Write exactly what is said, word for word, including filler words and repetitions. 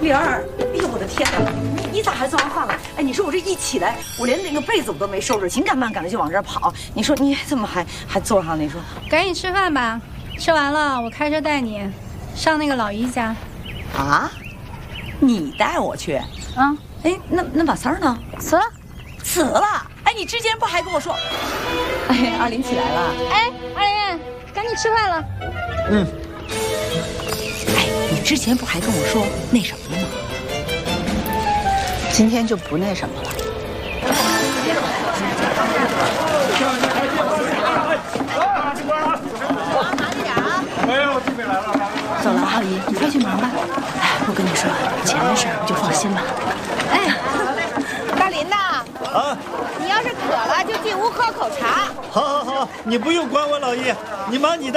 玲儿，哎呦我的天哪，你你咋还做完饭了？哎，你说我这一起来，我连那个被子我都没收拾，紧赶慢赶的就往这儿跑。你说你怎么还还坐上了？你说， 赶紧吃饭吧，吃完了我开车带你上那个老姨家。 啊？你带我去？ 啊？ 哎，那那马三呢？ 死了， 死了！哎，你之前不还跟我说？哎，阿林起来了。 哎，阿林，赶紧吃饭了。 嗯。哎，你之前不还跟我说那什么了吗？今天就不那什么了。 哎呦，这边来了。 走了，阿姨，你快去忙吧。哎，我跟你说，钱的事儿你就放心吧。 哎，大林呐， 啊， 你要是渴了就进屋喝口茶。 好好好，你不用管我，老姨，你忙你的。